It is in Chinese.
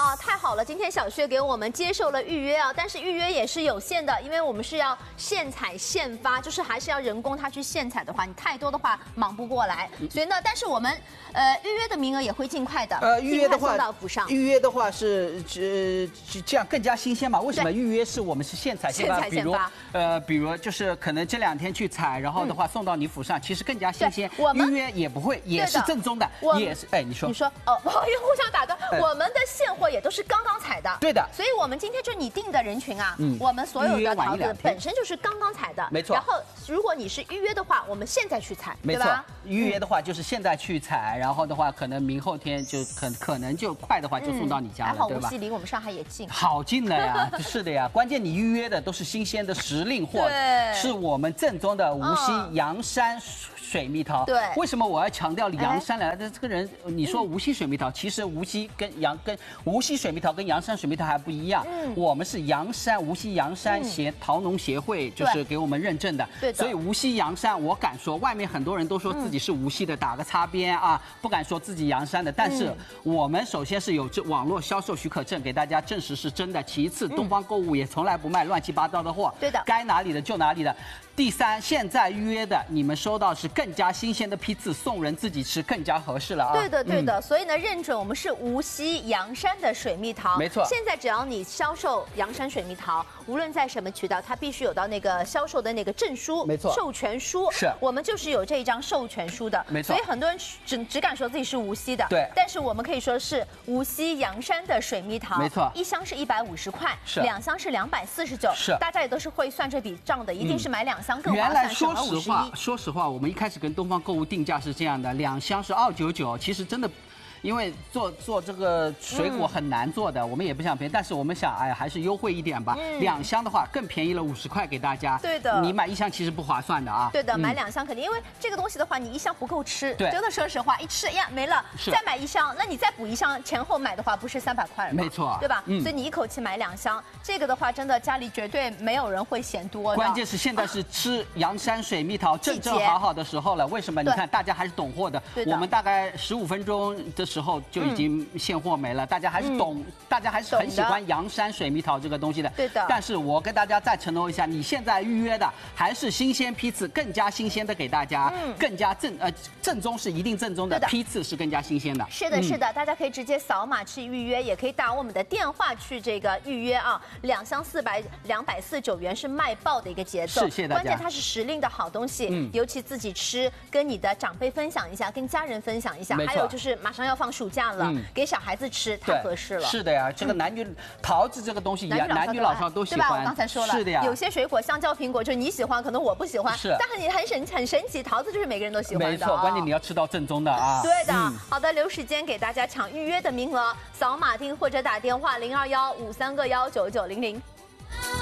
啊，太好了！今天小薛给我们接受了预约啊，但是预约也是有限的，因为我们是要现采现发，就是还是要人工他去现采的话，你太多的话忙不过来。所以呢，但是我们预约的名额也会尽快的， 预约的话送到府上。 预约的话是这样更加新鲜嘛？为什么预约是我们是现采现发？比如就是可能这2天去采，然后的话送到你府上，其实更加新鲜。预约也不会，也是正宗的，也是你说哦，不好意思，互相打断。我们的现货也都是刚刚采的， 对的。 所以我们今天就你定的人群啊，我们所有的桃子本身就是刚刚采的， 没错。 然后如果你是预约的话，我们现在去采， 没错。预约的话就是现在去采，然后的话可能明后天就可能就快的话就送到你家了，对吧？ 无锡离我们上海也近， 好近了呀，是的呀。关键你预约的都是新鲜的时令货，是我们正宗的无锡阳山水蜜桃。 对， 为什么我要强调阳山来的这个人？你说无锡水蜜桃，其实无锡无锡水蜜桃跟阳山水蜜桃还不一样。我们是阳山无锡阳山桃农协会就是给我们认证的。 对的。 所以无锡阳山，我敢说，外面很多人都说自己是无锡的，打个擦边啊，不敢说自己阳山的。但是我们首先是有这网络销售许可证，给大家证实是真的。其次，东方购物也从来不卖乱七八糟的货。 对的。 该哪里的就哪里的。第三，现在预约的，你们收到是更加新鲜的批次，送人自己吃更加合适了啊！ 对的，对的。所以呢，认准我们是无锡阳山的水蜜桃， 没错。 现在只要你销售阳山水蜜桃，无论在什么渠道，它必须有到那个销售的那个证书， 没错， 授权书。 是我们就是有这一张授权书的， 没错。 所以很多人只敢说自己是无锡的， 对。 但是我们可以说是无锡阳山的水蜜桃， 没错。 1箱是150块， 是 2箱是249， 是。 大家也都是会算这笔账的，一定是买2箱更划算。 说实话，我们一开始跟东方购物定价是这样的，2箱是299，其实真的。因为做这个水果很难做的，我们也不想便宜，但是我们想，哎，还是优惠一点吧。2箱的话更便宜了50块给大家。 对的， 你买1箱其实不划算的啊。 对的，买2箱肯定，因为这个东西的话，你1箱不够吃。 对， 真的说实话，一吃呀没了，再买1箱，那你再补1箱，前后买的话不是300块了吗？ 没错， 对吧？所以你一口气买2箱，这个的话真的家里绝对没有人会嫌多的。 关键是现在是吃阳山水蜜桃正好的时候了。为什么？你看大家还是懂货的。我们大概15分钟的时候就已经现货没了，大家还是懂，大家还是很喜欢阳山水蜜桃这个东西的。 对的。 但是我跟大家再承诺一下，你现在预约的还是新鲜批次，更加新鲜的给大家，更加正宗是一定正宗的，批次是更加新鲜的。 是的，是的，大家可以直接扫码去预约，也可以打我们的电话去这个预约啊。2箱249元是卖爆的一个节奏， 是谢谢大家。 关键它是时令的好东西，尤其自己吃，跟你的长辈分享一下，跟家人分享一下，还有就是马上要放暑假了。给小孩子吃太合适了。 是的呀，这个桃子这个东西，男女老少都喜欢， 对吧？我刚才说了， 是的呀。 有些水果，香蕉、苹果，就是你喜欢，可能我不喜欢，但是你很神奇，桃子就是每个人都喜欢的。 没错，关键你要吃到正宗的啊。 对的，好的，留时间给大家抢预约的名额，扫码订或者打电话0215319900。